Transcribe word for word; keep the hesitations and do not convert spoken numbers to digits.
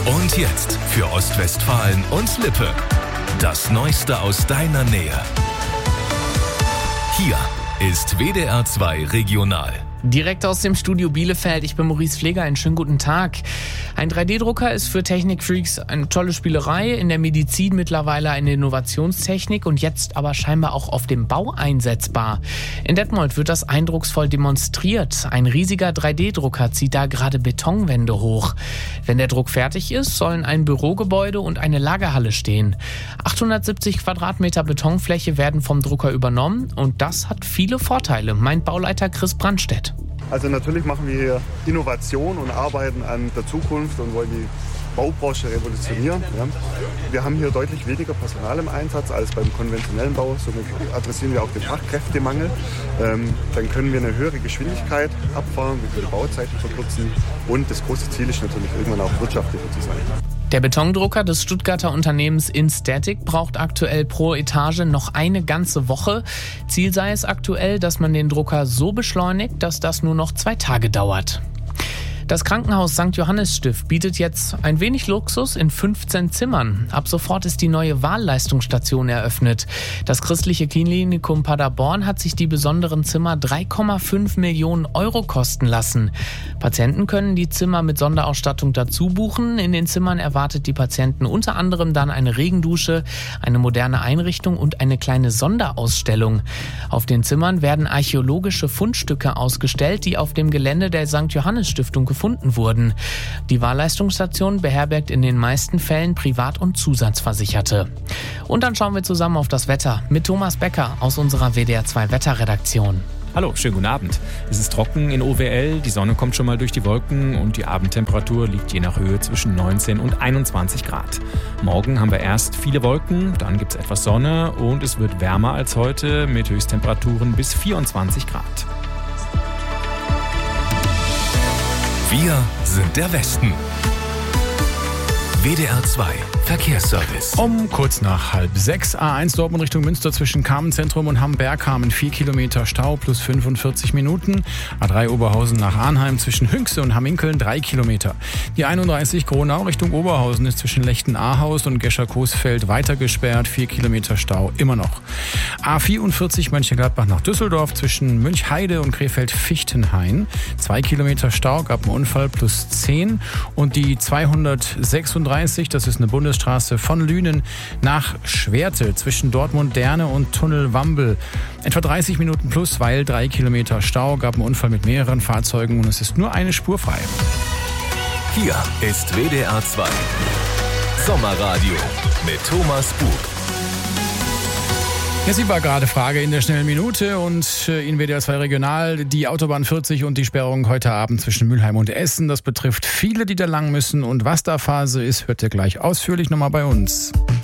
Und jetzt für Ostwestfalen und Lippe. Das Neueste aus deiner Nähe. Hier ist W D R zwei Regional. Direkt aus dem Studio Bielefeld, ich bin Maurice Pfleger, einen schönen guten Tag. Ein drei D Drucker ist für Technikfreaks eine tolle Spielerei, in der Medizin mittlerweile eine Innovationstechnik und jetzt aber scheinbar auch auf dem Bau einsetzbar. In Detmold wird das eindrucksvoll demonstriert. Ein riesiger drei D Drucker zieht da gerade Betonwände hoch. Wenn der Druck fertig ist, sollen ein Bürogebäude und eine Lagerhalle stehen. achthundertsiebzig Quadratmeter Betonfläche werden vom Drucker übernommen und das hat viele Vorteile, meint Bauleiter Chris Brandstedt. Also natürlich machen wir hier Innovation und arbeiten an der Zukunft und wollen die Baubranche revolutionieren. Ja. Wir haben hier deutlich weniger Personal im Einsatz als beim konventionellen Bau. Somit adressieren wir auch den Fachkräftemangel. Ähm, dann können wir eine höhere Geschwindigkeit abfahren, wir können Bauzeiten verkürzen und das große Ziel ist natürlich irgendwann auch wirtschaftlicher zu sein. Der Betondrucker des Stuttgarter Unternehmens Instatic braucht aktuell pro Etage noch eine ganze Woche. Ziel sei es aktuell, dass man den Drucker so beschleunigt, dass das nur noch zwei Tage dauert. Das Krankenhaus Sankt Johannes Stift bietet jetzt ein wenig Luxus in fünfzehn Zimmern. Ab sofort ist die neue Wahlleistungsstation eröffnet. Das christliche Klinikum Paderborn hat sich die besonderen Zimmer drei Komma fünf Millionen Euro kosten lassen. Patienten können die Zimmer mit Sonderausstattung dazu buchen. In den Zimmern erwartet die Patienten unter anderem dann eine Regendusche, eine moderne Einrichtung und eine kleine Sonderausstellung. Auf den Zimmern werden archäologische Fundstücke ausgestellt, die auf dem Gelände der Sankt Johannes Stiftung gefunden wurden. Die Wahlleistungsstation beherbergt in den meisten Fällen Privat- und Zusatzversicherte. Und dann schauen wir zusammen auf das Wetter mit Thomas Becker aus unserer W D R zwei Wetterredaktion. Hallo, schönen guten Abend. Es ist trocken in O W L, die Sonne kommt schon mal durch die Wolken und die Abendtemperatur liegt je nach Höhe zwischen neunzehn und einundzwanzig Grad. Morgen haben wir erst viele Wolken, dann gibt es etwas Sonne und es wird wärmer als heute mit Höchsttemperaturen bis vierundzwanzig Grad. Wir sind der Westen. W D R zwei Verkehrsservice. Um kurz nach halb sechs, A eins Dortmund Richtung Münster zwischen Carmenzentrum und Hamm-Berghamen, vier Kilometer Stau plus fünfundvierzig Minuten. A drei Oberhausen nach Arnheim zwischen Hünxe und Hamminkeln, drei Kilometer. Die einunddreißig Gronau Richtung Oberhausen ist zwischen Lechten-Ahaus und Gescher-Coesfeld weiter gesperrt, vier Kilometer Stau immer noch. A vierundvierzig Mönchengladbach nach Düsseldorf zwischen Münchheide und Krefeld-Fichtenhain, zwei Kilometer Stau, gab einen Unfall plus zehn. Und die zweihundertsechsunddreißig, das ist eine Bundesstraße von Lünen nach Schwerte zwischen Dortmund-Derne und Tunnel-Wambel. Etwa dreißig Minuten plus, weil drei Kilometer Stau, gab einen Unfall mit mehreren Fahrzeugen und es ist nur eine Spur frei. Hier ist W D R zwei Sommerradio mit Thomas Bug. Ja, sie war gerade Frage in der schnellen Minute und in W D R zwei Regional die Autobahn vierzig und die Sperrung heute Abend zwischen Mülheim und Essen. Das betrifft viele, die da lang müssen und was da Phase ist, hört ihr gleich ausführlich nochmal bei uns.